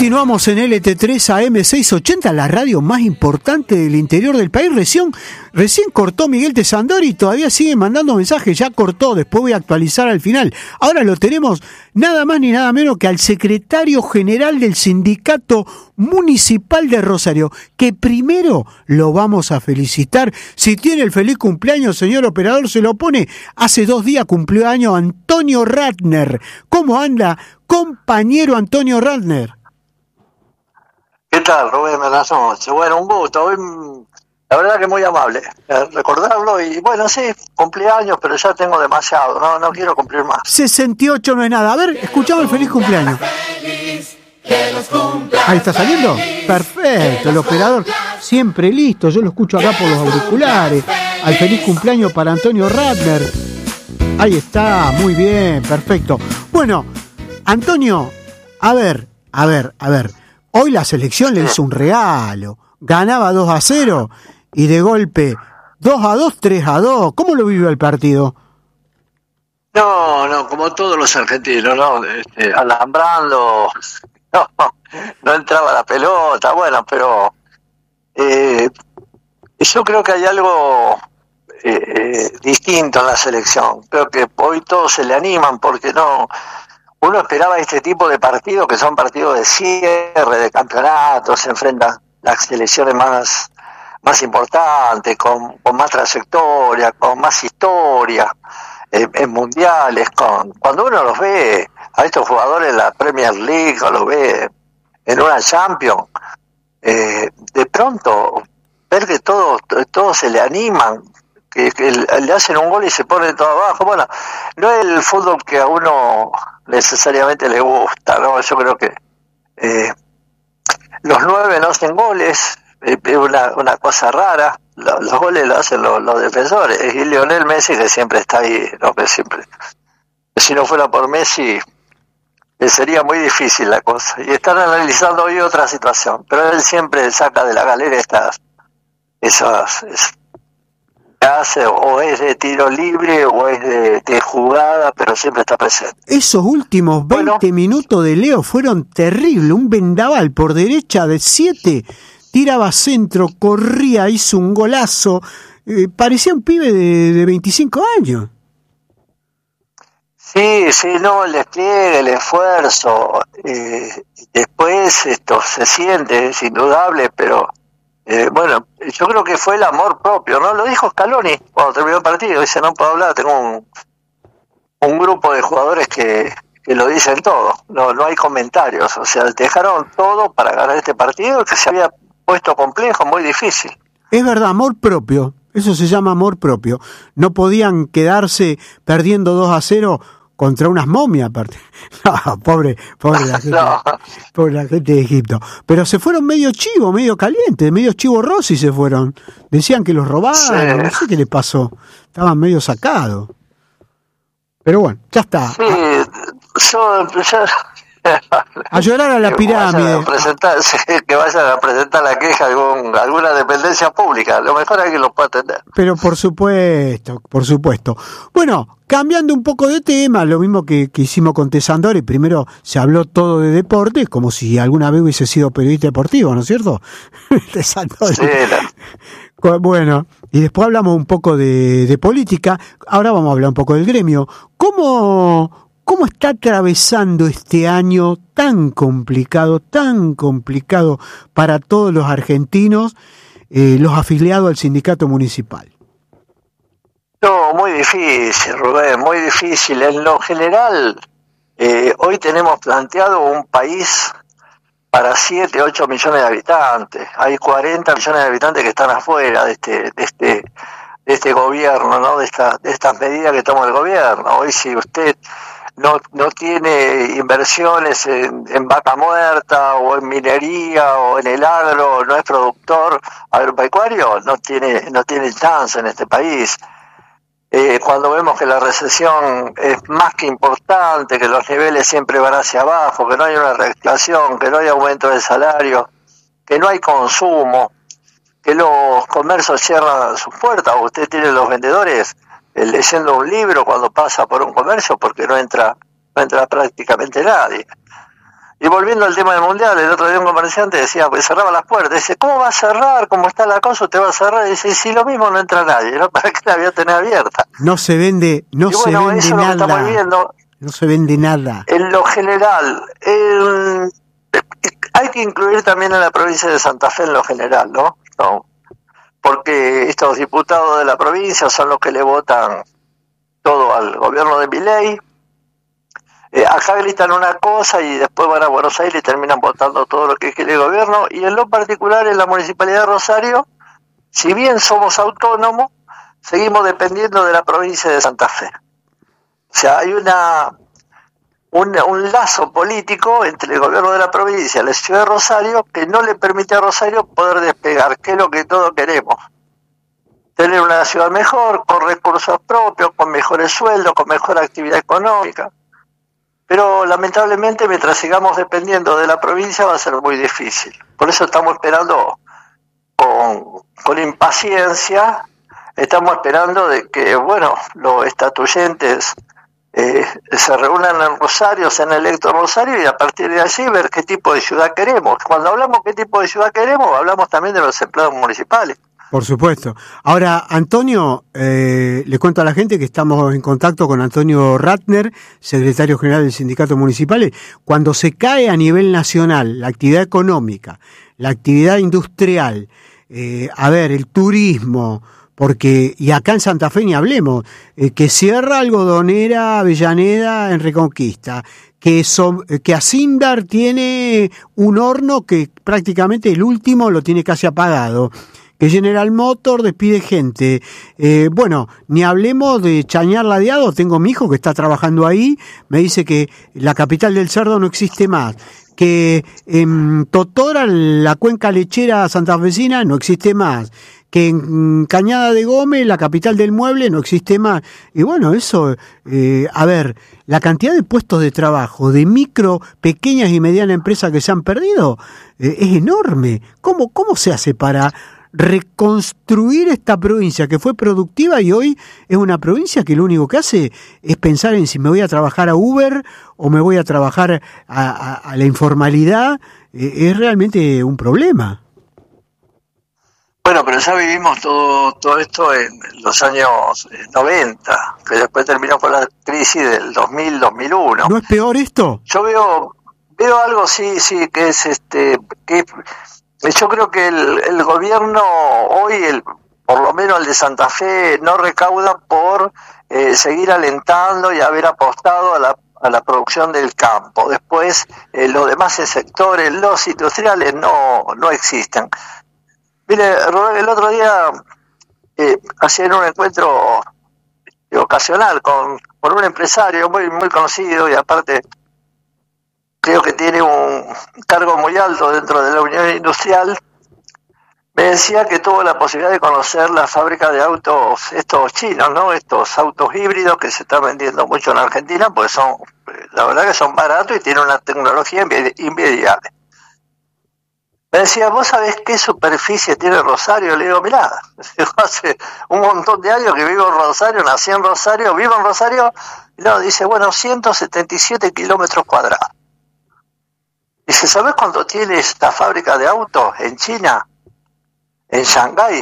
Continuamos en LT3 AM 680, la radio más importante del interior del país. Recién cortó Miguel Tesandori y todavía sigue mandando mensajes. Ya cortó, después voy a actualizar al final. Ahora lo tenemos nada más ni nada menos que al secretario general del Sindicato Municipal de Rosario, que primero lo vamos a felicitar. Si tiene el feliz cumpleaños, señor operador, se lo pone. Hace 2 días cumplió año Antonio Ratner. ¿Cómo anda, compañero Antonio Ratner? ¿Qué tal, Rubén? Buenas noches. Bueno, un gusto. Hoy, la verdad que muy amable recordarlo. Y bueno, sí, cumpleaños, pero ya tengo demasiado. No quiero cumplir más. 68 no es nada. A ver, escuchamos el feliz cumpleaños. Ahí está saliendo. Perfecto, el operador siempre listo. Yo lo escucho acá por los auriculares. Al feliz cumpleaños para Antonio Ratner. Ahí está, muy bien, perfecto. Bueno, Antonio, a ver. Hoy la selección le hizo un regalo. Ganaba 2-0 y de golpe 2-2, 3-2. ¿Cómo lo vivió el partido? No, como todos los argentinos, ¿no? Alambrando, no entraba la pelota, bueno, pero yo creo que hay algo distinto en la selección. Creo que hoy todos se le animan porque uno esperaba este tipo de partidos, que son partidos de cierre, de campeonatos, se enfrentan las selecciones más importantes, con más trayectoria, con más historia, en mundiales. Cuando uno los ve a estos jugadores en la Premier League, o los ve en una Champions, de pronto ver que todos se le animan, que le hacen un gol y se ponen todo abajo. Bueno, no es el fútbol que a uno necesariamente le gusta, ¿no? Yo creo que los 9 no hacen goles, es una cosa rara. Los goles lo hacen los defensores, y Lionel Messi, que siempre está ahí, ¿no? Que siempre, si no fuera por Messi sería muy difícil la cosa. Y están analizando hoy otra situación, pero él siempre saca de la galera esas hace, o es de tiro libre o es de jugada, pero siempre está presente. Esos últimos 20 minutos de Leo fueron terribles. Un vendaval por derecha de 7, tiraba centro, corría, hizo un golazo. Parecía un pibe de 25 años. Sí, no, el despliegue, el esfuerzo, después esto se siente, es indudable, pero bueno, yo creo que fue el amor propio, ¿no? Lo dijo Scaloni cuando terminó el partido, dice: no puedo hablar, tengo un grupo de jugadores que lo dicen todo, no hay comentarios, o sea, dejaron todo para ganar este partido que se había puesto complejo, muy difícil. Es verdad, amor propio, eso se llama amor propio. No podían quedarse perdiendo 2-0 contra unas momias, aparte. No, pobre la gente, no. Pobre la gente de Egipto. Pero se fueron medio chivo, medio caliente, medio chivo Rossi se fueron. Decían que los robaron, sí. No sé qué les pasó. Estaban medio sacados. Pero bueno, ya está. Sí, a llorar a la pirámide. Que vayan a presentar la queja a alguna dependencia pública. Lo mejor es que lo pueda atender. Pero por supuesto. Bueno, cambiando un poco de tema, lo mismo que hicimos con Tesandori. Primero se habló todo de deporte, como si alguna vez hubiese sido periodista deportivo, ¿no es cierto? Tesandori. Sí, Bueno, y después hablamos un poco de política. Ahora vamos a hablar un poco del gremio. ¿Cómo está atravesando este año tan complicado para todos los argentinos, los afiliados al sindicato municipal? No, muy difícil, Rubén, muy difícil. En lo general, hoy tenemos planteado un país para 7, 8 millones de habitantes. Hay 40 millones de habitantes que están afuera de este gobierno, ¿no? De estas medidas que toma el gobierno. Hoy, si usted no tiene inversiones en vaca muerta o en minería o en el agro, no es productor agropecuario, no tiene chance en este país. Cuando vemos que la recesión es más que importante, que los niveles siempre van hacia abajo, que no hay una reactivación, que no hay aumento de salario, que no hay consumo, que los comercios cierran sus puertas, usted tiene los vendedores leyendo un libro cuando pasa por un comercio porque no entra prácticamente nadie. Y volviendo al tema del Mundial, el otro día un comerciante decía, pues cerraba las puertas. Dice, ¿cómo va a cerrar? ¿Cómo está la cosa? ¿Usted va a cerrar? Y dice, si lo mismo no entra nadie, ¿no? ¿Para qué la voy a tener abierta? No se vende, no se bueno, vende eso es lo que nada. estamos viendo. No se vende nada. En lo general, hay que incluir también a la provincia de Santa Fe en lo general, ¿no? Porque estos diputados de la provincia son los que le votan todo al gobierno de Milei. Acá gritan una cosa y después van a Buenos Aires y terminan votando todo lo que quiere el gobierno. Y en lo particular en la Municipalidad de Rosario, si bien somos autónomos, seguimos dependiendo de la provincia de Santa Fe. O sea, hay un lazo político entre el gobierno de la provincia y la ciudad de Rosario que no le permite a Rosario poder despegar, que es lo que todos queremos. Tener una ciudad mejor, con recursos propios, con mejores sueldos, con mejor actividad económica. Pero lamentablemente mientras sigamos dependiendo de la provincia va a ser muy difícil. Por eso estamos esperando con impaciencia, estamos esperando de que, bueno, los estatuyentes se reúnan en Rosario, sean electos en Rosario y a partir de allí ver qué tipo de ciudad queremos. Cuando hablamos qué tipo de ciudad queremos, hablamos también de los empleados municipales. Por supuesto. Ahora, Antonio, le cuento a la gente que estamos en contacto con Antonio Ratner, secretario general del Sindicato Municipal. Cuando se cae a nivel nacional la actividad económica, la actividad industrial, el turismo, porque, y acá en Santa Fe ni hablemos, que cierra Algodonera Avellaneda en Reconquista, que Asindar tiene un horno que prácticamente el último lo tiene casi apagado, que General Motors despide gente. Ni hablemos de Chañar Ladeado, tengo mi hijo que está trabajando ahí, me dice que la capital del cerdo no existe más, que en Totora, la cuenca lechera santafesina, no existe más, que en Cañada de Gómez, la capital del mueble, no existe más. Y bueno, eso, la cantidad de puestos de trabajo, de micro, pequeñas y medianas empresas que se han perdido, es enorme. ¿Cómo se hace para reconstruir esta provincia que fue productiva y hoy es una provincia que lo único que hace es pensar en si me voy a trabajar a Uber o me voy a trabajar a la informalidad? Es realmente un problema. Bueno, pero ya vivimos todo esto en los años 90, que después terminó con la crisis del 2000-2001. ¿No es peor esto? Yo veo algo, sí, que es que yo creo que el gobierno hoy, por lo menos el de Santa Fe, no recauda por seguir alentando y haber apostado a la producción del campo. Después, los demás sectores, los industriales, no existen. Mire, Rubén, el otro día hacían un encuentro ocasional con un empresario muy, muy conocido y aparte creo que tiene un cargo muy alto dentro de la Unión Industrial. Me decía que tuvo la posibilidad de conocer la fábrica de autos estos chinos, ¿no? Estos autos híbridos que se están vendiendo mucho en Argentina, pues la verdad que son baratos y tienen una tecnología envidiable. Me decía, ¿vos sabés qué superficie tiene Rosario? Le digo, mirá, hace un montón de años que vivo en Rosario, nací en Rosario, vivo en Rosario. Y no, dice, 177 kilómetros cuadrados. Dice, ¿sabés cuánto tiene esta fábrica de autos en China? En Shanghái.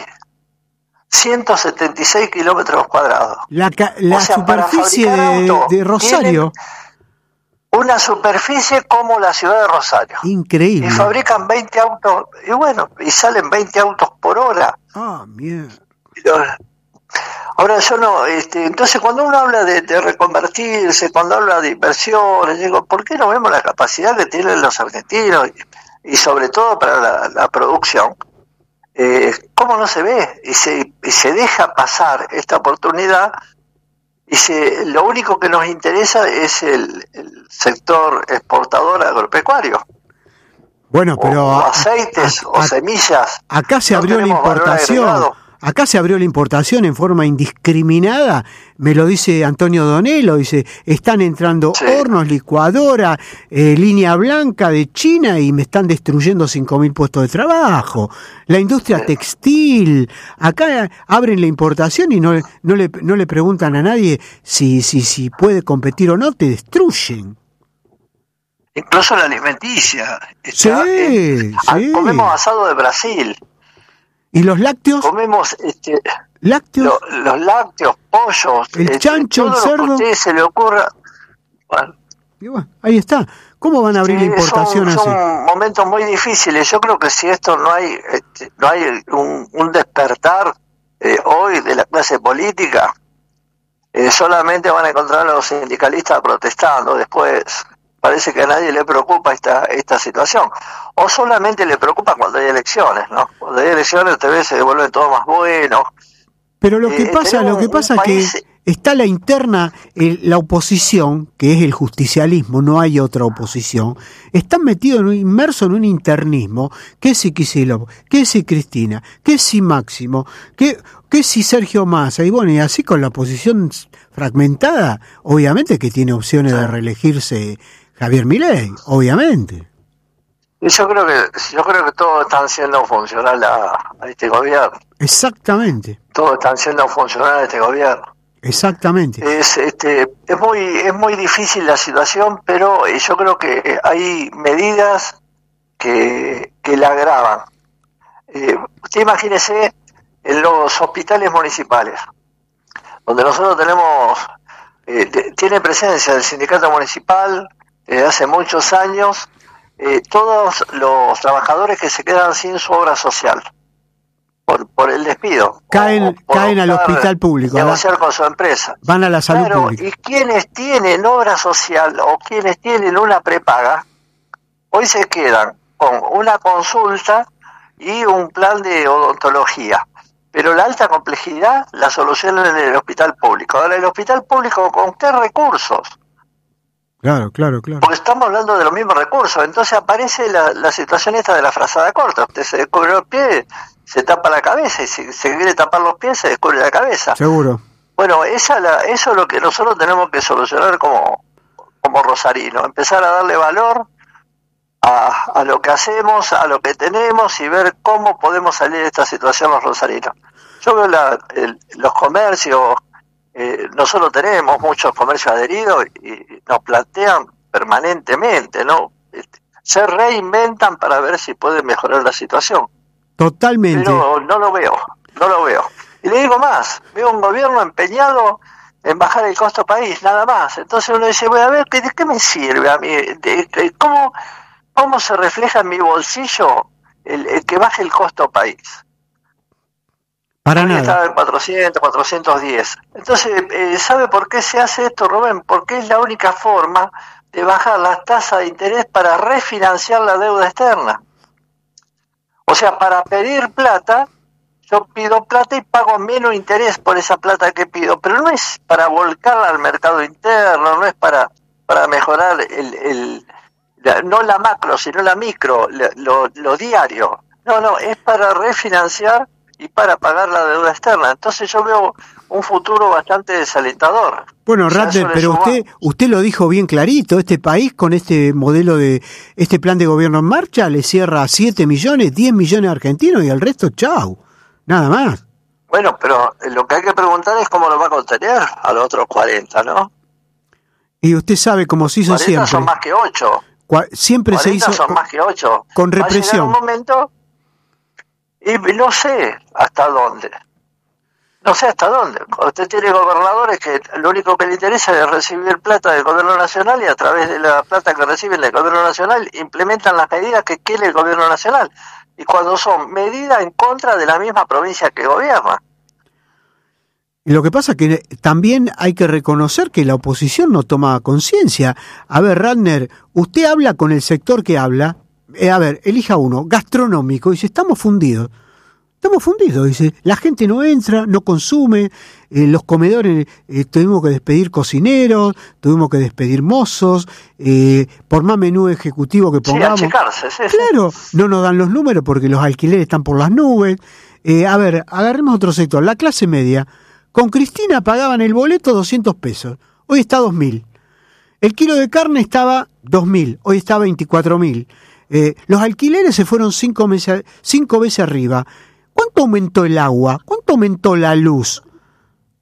176 kilómetros cuadrados. La superficie de Rosario. Una superficie como la ciudad de Rosario. Increíble. Y fabrican 20 autos, y salen 20 autos por hora. Ah, mierda. Ahora yo no, entonces cuando uno habla de reconvertirse, cuando habla de inversiones, digo, ¿por qué no vemos la capacidad que tienen los argentinos y sobre todo para la producción? ¿Cómo no se ve? Y se deja pasar esta oportunidad y lo único que nos interesa es el sector exportador agropecuario. Bueno, pero o aceites o semillas. Acá se abrió la importación. Acá se abrió la importación en forma indiscriminada, me lo dice Antonio Donelo, dice, están entrando hornos, licuadora, línea blanca de China y me están destruyendo 5.000 puestos de trabajo. La industria textil, acá abren la importación y no le preguntan a nadie si puede competir o no, te destruyen. incluso la alimenticia. Sí. Comemos asado de Brasil. ¿Y los lácteos? Comemos ¿Lácteos? los lácteos, pollos, el chancho, el cerdo. Lo que a ustedes se le ocurra. Bueno, y bueno, ahí está. ¿Cómo van a abrir la importación así? Son momentos muy difíciles. Yo creo que si esto no hay un despertar hoy de la clase política, solamente van a encontrar a los sindicalistas protestando. Después parece que a nadie le preocupa esta situación. O solamente le preocupa cuando hay elecciones, ¿no? Cuando hay elecciones, se devuelve todo más bueno. Pero lo que pasa es que está la interna, la oposición, que es el justicialismo, no hay otra oposición, están metidos inmersos en un internismo, que si Kicillof, que si Cristina, que si Máximo, que si Sergio Massa, y bueno, y así con la oposición fragmentada, obviamente que tiene opciones de reelegirse Javier Milei, obviamente. Yo creo que todos están siendo funcional a este gobierno. Exactamente. Todos están siendo funcional a este gobierno. Exactamente. Es muy difícil la situación, pero yo creo que hay medidas que la agravan. Usted imagínese en los hospitales municipales, donde nosotros tenemos, tiene presencia el sindicato municipal desde hace muchos años, todos los trabajadores que se quedan sin su obra social por el despido caen al hospital público, negociar con su empresa, van a la salud pública. Y quienes tienen obra social o quienes tienen una prepaga hoy se quedan con una consulta y un plan de odontología, pero la alta complejidad la solucionan en el hospital público. Ahora, el hospital público, ¿con qué recursos? Claro. Porque estamos hablando de los mismos recursos. Entonces aparece la situación esta de la frazada corta. Usted se descubre los pies, se tapa la cabeza, y si se quiere tapar los pies, se descubre la cabeza. Seguro. Bueno, eso es lo que nosotros tenemos que solucionar como rosarinos. Empezar a darle valor a lo que hacemos, a lo que tenemos, y ver cómo podemos salir de esta situación los rosarinos. Yo veo los comercios. Nosotros tenemos muchos comercios adheridos y nos plantean permanentemente, ¿no? Se reinventan para ver si pueden mejorar la situación. Totalmente. Pero no lo veo. Y le digo más, veo un gobierno empeñado en bajar el costo país, nada más. Entonces uno dice, voy a ver, ¿de qué me sirve a mí? ¿Cómo se refleja en mi bolsillo el que baje el costo país? Para nada. Estaba en 410. Entonces, ¿sabe por qué se hace esto, Rubén? Porque es la única forma de bajar las tasas de interés para refinanciar la deuda externa. O sea, para pedir plata, yo pido plata y pago menos interés por esa plata que pido, pero no es para volcarla al mercado interno, no es para mejorar no la macro, sino la micro, lo diario. No, es para refinanciar y para pagar la deuda externa. Entonces yo veo un futuro bastante desalentador. Bueno, Ratner, pero usted lo dijo bien clarito, este país con este modelo de este plan de gobierno en marcha le cierra a 7 millones, 10 millones de argentinos y el resto chau, nada más. Bueno, pero lo que hay que preguntar es cómo lo va a contener a los otros 40, ¿no? Y usted sabe cómo se hizo 40 siempre. Son más que 8. Siempre 40 se hizo son más que 8. Con represión. Va a llegar un momento y no sé hasta dónde. Usted tiene gobernadores que lo único que le interesa es recibir plata del gobierno nacional y a través de la plata que reciben del gobierno nacional implementan las medidas que quiere el gobierno nacional. Y cuando son medidas en contra de la misma provincia que gobierna. Y lo que pasa es que también hay que reconocer que la oposición no toma conciencia. A ver, Ratner, usted habla con el sector que habla. A ver, elija uno, gastronómico, dice, estamos fundidos, dice, la gente no entra, no consume, los comedores tuvimos que despedir cocineros, tuvimos que despedir mozos, por más menú ejecutivo que pongamos. Sí, achicarse, sí. Claro, no nos dan los números porque los alquileres están por las nubes. A ver, agarremos otro sector, la clase media. Con Cristina pagaban el boleto 200 pesos, hoy está 2.000. El kilo de carne estaba 2.000, hoy está 24.000. Los alquileres se fueron 5 veces arriba. ¿Cuánto aumentó el agua? ¿Cuánto aumentó la luz?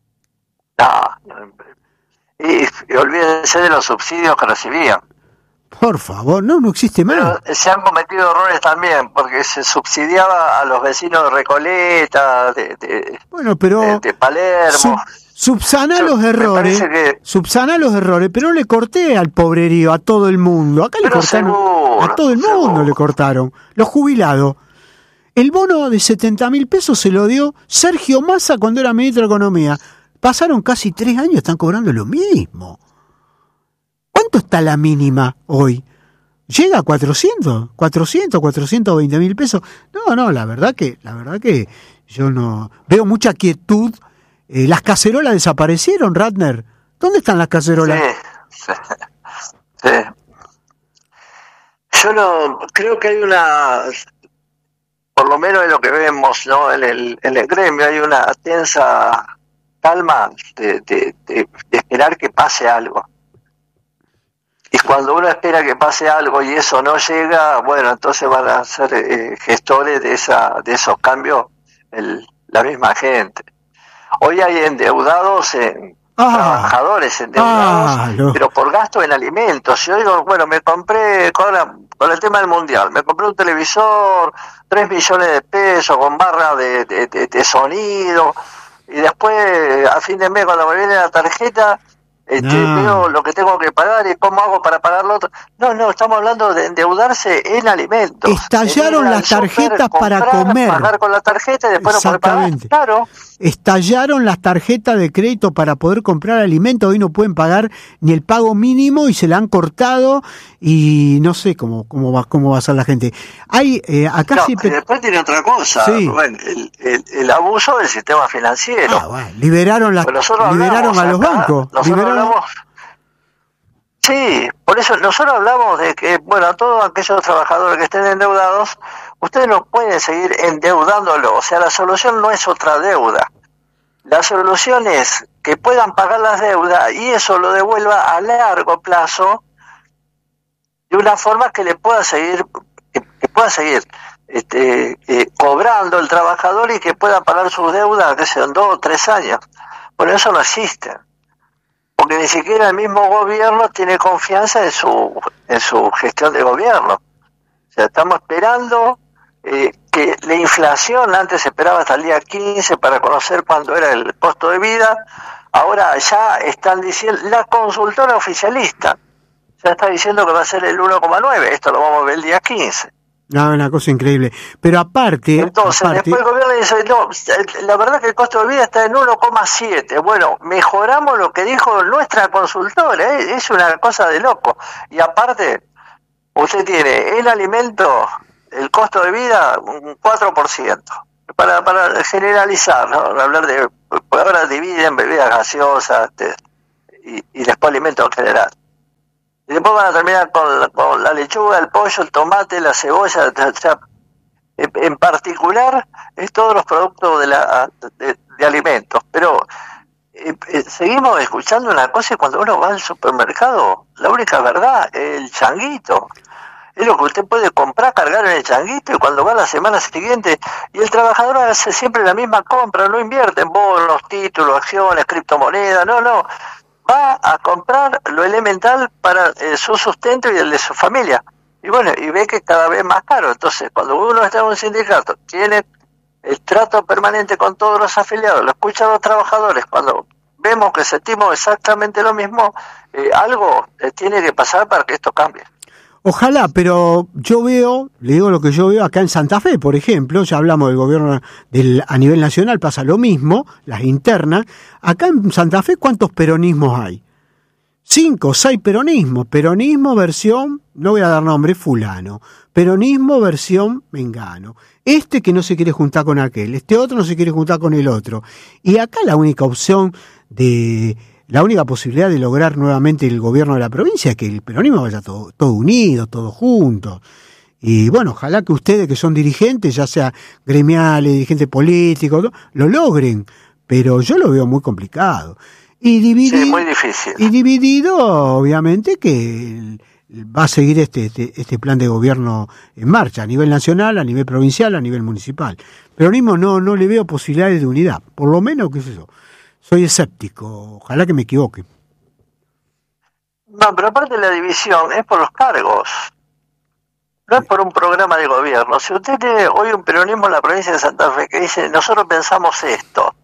Y olvídense de los subsidios que recibían. Por favor, no existe más. Pero se han cometido errores también, porque se subsidiaba a los vecinos de Recoleta, Bueno, pero de Palermo. Subsana los errores, pero no le corté al pobrerío, a todo el mundo. Acá le cortaron, seguro, a todo el mundo le cortaron. Los jubilados. El bono de 70.000 pesos se lo dio Sergio Massa cuando era ministro de Economía. Pasaron casi 3 años, están cobrando lo mismo. ¿Cuánto está la mínima hoy? ¿Llega a 420.000 pesos? No, la verdad que yo no veo mucha quietud. Las cacerolas desaparecieron, Ratner. ¿Dónde están las cacerolas? Sí. Yo no creo que hay una, por lo menos en lo que vemos, ¿no? En el gremio hay una tensa calma de esperar que pase algo. Y cuando uno espera que pase algo y eso no llega, bueno, entonces van a ser gestores de esos cambios la misma gente. Hoy hay endeudados, trabajadores endeudados, pero por gasto en alimentos. Yo digo, bueno, me compré, con el tema del mundial, me compré un televisor, 3 millones de pesos con barra de sonido, y después, a fin de mes, cuando me viene la tarjeta, veo lo que tengo que pagar y cómo hago para pagar lo otro. No, estamos hablando de endeudarse en alimentos. Estallaron las tarjetas para comer. Pagar con la tarjeta y después no poder pagar. Claro. Estallaron las tarjetas de crédito para poder comprar alimentos. Hoy no pueden pagar ni el pago mínimo y se la han cortado y no sé cómo va a ser la gente. Hay acá siempre... Y después tiene otra cosa, sí. Rubén, el abuso del sistema financiero. Bueno, liberaron a los bancos. Sí, por eso nosotros hablamos de que, bueno, a todos aquellos trabajadores que estén endeudados, ustedes no pueden seguir endeudándolo. O sea, la solución no es otra deuda. La solución es que puedan pagar las deudas y eso lo devuelva a largo plazo de una forma que le pueda seguir, cobrando el trabajador y que pueda pagar sus deudas, que sean 2 o 3 años. Bueno, eso no existe. Porque ni siquiera el mismo gobierno tiene confianza en su gestión de gobierno. O sea, estamos esperando que la inflación, antes se esperaba hasta el día 15 para conocer cuándo era el costo de vida, ahora ya están diciendo, la consultora oficialista ya está diciendo que va a ser el 1,9, esto lo vamos a ver el día 15. No, una cosa increíble. Pero aparte... Entonces, después el gobierno dice, no, la verdad que el costo de vida está en 1,7. Bueno, mejoramos lo que dijo nuestra consultora, es una cosa de loco. Y aparte, usted tiene el alimento, el costo de vida, un 4%. Para generalizar, ¿no? Hablar de... Ahora dividen bebidas gaseosas y después alimentos en general. Y después van a terminar con la lechuga, el pollo, el tomate, la cebolla, o sea, en particular es todos los productos de alimentos. Pero seguimos escuchando una cosa y cuando uno va al supermercado, la única verdad es el changuito. Es lo que usted puede comprar, cargar en el changuito y cuando va la semana siguiente, y el trabajador hace siempre la misma compra, no invierte en bonos, títulos, acciones, criptomonedas, no. Va a comprar lo elemental para su sustento y el de su familia. Y bueno, y ve que cada vez más caro. Entonces, cuando uno está en un sindicato, tiene el trato permanente con todos los afiliados, lo escuchan los trabajadores, cuando vemos que sentimos exactamente lo mismo, algo tiene que pasar para que esto cambie. Ojalá, pero le digo lo que yo veo acá en Santa Fe, por ejemplo, ya hablamos del gobierno a nivel nacional, pasa lo mismo, las internas. Acá en Santa Fe, ¿cuántos peronismos hay? 5 o 6 peronismos. Peronismo versión, no voy a dar nombre, fulano. Peronismo versión mengano. Este que no se quiere juntar con aquel, este otro no se quiere juntar con el otro. Y acá la única posibilidad de lograr nuevamente el gobierno de la provincia es que el peronismo vaya todo unido, todo juntos. Y bueno, ojalá que ustedes que son dirigentes, ya sea gremiales, dirigentes políticos, lo logren, pero yo lo veo muy complicado. Y dividido, sí, muy difícil. Y dividido, obviamente, que va a seguir este plan de gobierno en marcha, a nivel nacional, a nivel provincial, a nivel municipal. Peronismo no le veo posibilidades de unidad, por lo menos, qué sé yo. Soy escéptico, ojalá que me equivoque. No, pero aparte de la división es por los cargos, no es por un programa de gobierno. Si usted tiene hoy un peronismo en la provincia de Santa Fe que dice, nosotros pensamos esto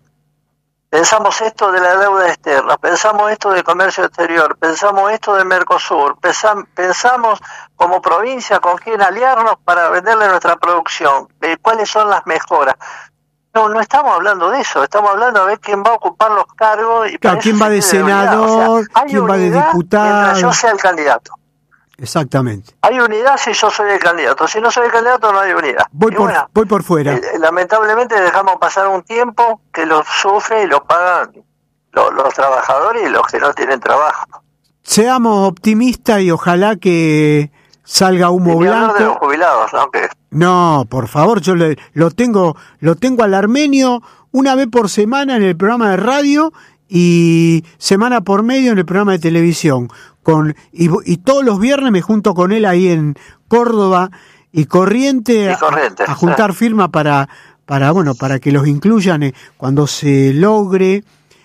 de la deuda externa, pensamos esto del comercio exterior, pensamos esto del Mercosur, pensamos como provincia con quién aliarnos para venderle nuestra producción, cuáles son las mejoras. No estamos hablando de eso, estamos hablando de ver quién va a ocupar los cargos. Y claro, quién va de senador, quién va de diputado. Mientras yo sea el candidato. Exactamente. Hay unidad si yo soy el candidato, si no soy el candidato no hay unidad. Voy por fuera. Lamentablemente dejamos pasar un tiempo que lo sufren y lo pagan los trabajadores y los que no tienen trabajo. Seamos optimistas y ojalá que salga humo blanco. De los jubilados, ¿no? No, por favor, yo lo tengo al armenio una vez por semana en el programa de radio y semana por medio en el programa de televisión. Y todos los viernes me junto con él ahí en Córdoba y Corrientes a juntar firma para que los incluyan cuando se logre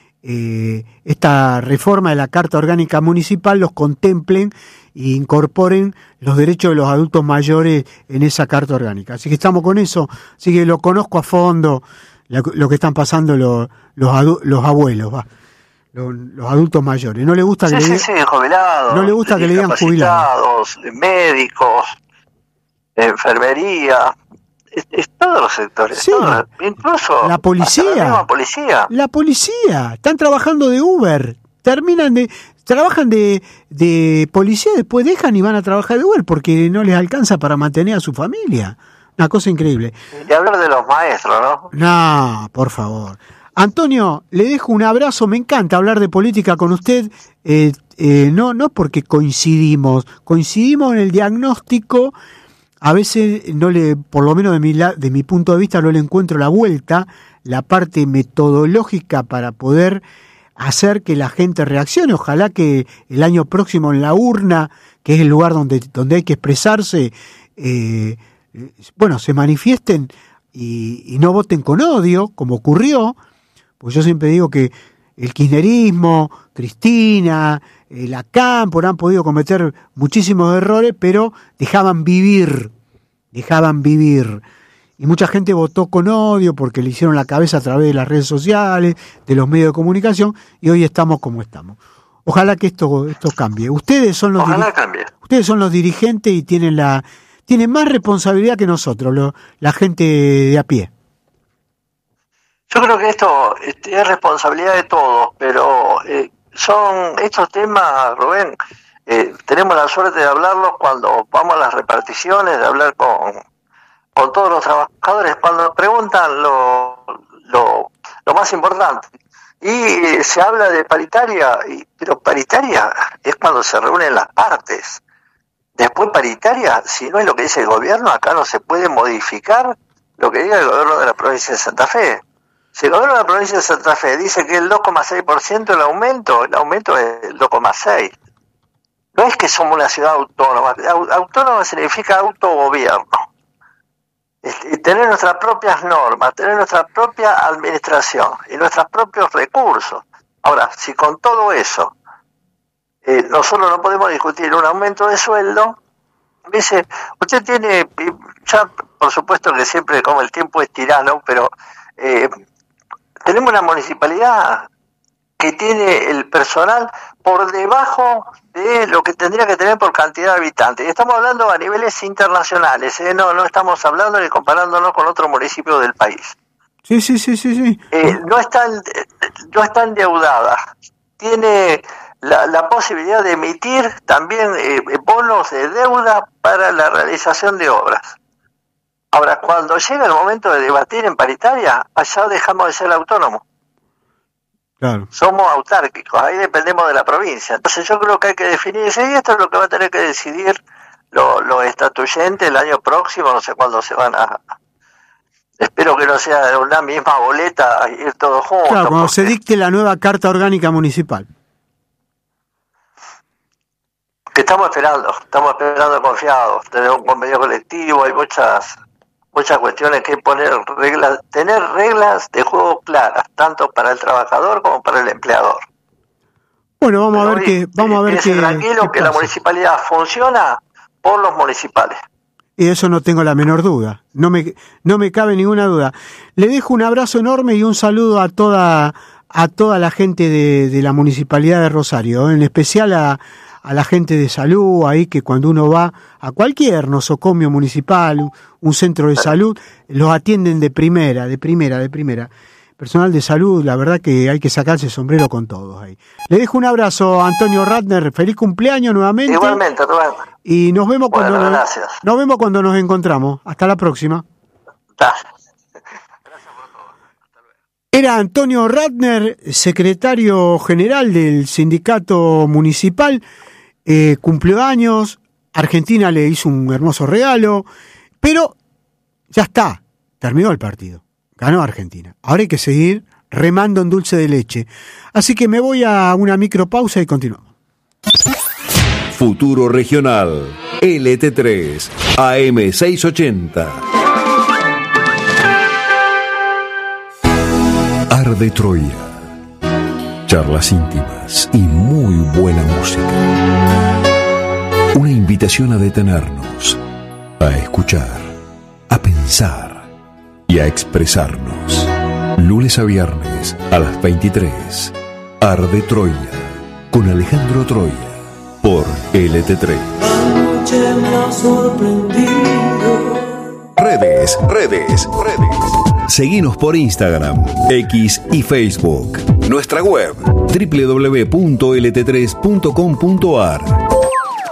esta reforma de la Carta Orgánica Municipal, los contemplen e incorporen los derechos de los adultos mayores en esa Carta Orgánica. Así que estamos con eso, así que lo conozco a fondo, lo que están pasando los abuelos, los adultos mayores. No le gusta que le digan jubilados, no le gusta que le digan jubilados, médicos, enfermería, todos los sectores, sí, incluso la policía, la policía, están trabajando de Uber, trabajan de policía, después dejan y van a trabajar de Uber porque no les alcanza para mantener a su familia. Una cosa increíble. Y hablar de los maestros, ¿no? No, por favor. Antonio, le dejo un abrazo, me encanta hablar de política con usted, no porque coincidimos en el diagnóstico, a veces por lo menos de mi punto de vista no le encuentro la vuelta, la parte metodológica para poder hacer que la gente reaccione. Ojalá que el año próximo en la urna, que es el lugar donde hay que expresarse, se manifiesten y no voten con odio, como ocurrió. Pues yo siempre digo que el kirchnerismo, Cristina, la Cámpora han podido cometer muchísimos errores, pero dejaban vivir. Y mucha gente votó con odio porque le hicieron la cabeza a través de las redes sociales, de los medios de comunicación, y hoy estamos como estamos. Ojalá que esto cambie. Ustedes son los dirigentes y tienen más responsabilidad que nosotros, la gente de a pie. Yo creo que esto es responsabilidad de todos, pero son estos temas, Rubén, tenemos la suerte de hablarlos cuando vamos a las reparticiones, de hablar con todos los trabajadores, cuando preguntan lo más importante. Y se habla de paritaria, pero paritaria es cuando se reúnen las partes. Después paritaria, si no es lo que dice el gobierno, acá no se puede modificar lo que diga el gobierno de la provincia de Santa Fe. Si el gobierno de la provincia de Santa Fe dice que el 2,6% el aumento es el 2,6%. No es que somos una ciudad autónoma. Autónoma significa autogobierno. Tener nuestras propias normas, tener nuestra propia administración y nuestros propios recursos. Ahora, si con todo eso nosotros no podemos discutir un aumento de sueldo, dice, usted tiene, ya por supuesto que siempre como el tiempo es tirano, pero tenemos una municipalidad que tiene el personal por debajo de lo que tendría que tener por cantidad de habitantes. Y estamos hablando a niveles internacionales, no estamos hablando ni comparándonos con otro municipio del país. Sí. No está endeudada. Tiene la posibilidad de emitir también bonos de deuda para la realización de obras. Ahora, cuando llega el momento de debatir en paritaria, allá dejamos de ser autónomos. Claro. Somos autárquicos, ahí dependemos de la provincia. Entonces yo creo que hay que definirse, y esto es lo que va a tener que decidir los estatuyentes el año próximo, no sé cuándo se van a... Espero que no sea de una misma boleta ir todos juntos. Claro, cuando se dicte la nueva Carta Orgánica Municipal. Que estamos esperando confiados, tener un convenio colectivo, hay muchas cuestiones que tener reglas de juego claras, tanto para el trabajador como para el empleador. Bueno, vamos a ver qué tranquilo que la municipalidad funciona por los municipales. Y eso no tengo la menor duda, no me cabe ninguna duda. Le dejo un abrazo enorme y un saludo a toda la gente de la Municipalidad de Rosario, en especial a la gente de salud, ahí que cuando uno va a cualquier nosocomio municipal, un centro de salud, los atienden de primera. Personal de salud, la verdad que hay que sacarse el sombrero con todos ahí. Le dejo un abrazo a Antonio Ratner, feliz cumpleaños nuevamente. Igualmente, Rubén. Y nos vemos cuando nos encontramos. Hasta la próxima. Era Antonio Ratner, secretario general del sindicato municipal, cumplió años, Argentina le hizo un hermoso regalo, pero ya está, terminó el partido, ganó Argentina. Ahora hay que seguir remando en dulce de leche. Así que me voy a una micropausa y continuamos. Futuro Regional, LT3, AM680. Arde Troya. Charlas íntimas y muy buena música. Una invitación a detenernos, a escuchar, a pensar y a expresarnos. Lunes a viernes a las 23. Arde Troya con Alejandro Troya por LT3. Anoche me ha sorprendido. Redes. Seguinos por Instagram, X y Facebook. Nuestra web www.lt3.com.ar.